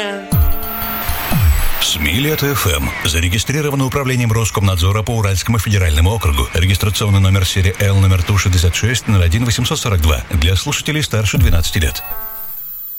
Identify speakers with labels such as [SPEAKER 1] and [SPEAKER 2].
[SPEAKER 1] Смилет ФМ. Зарегистрировано управлением Роскомнадзора по Уральскому федеральному округу. Регистрационный номер серии Л, номер ТУ 66 01 842. Для слушателей старше 12 лет.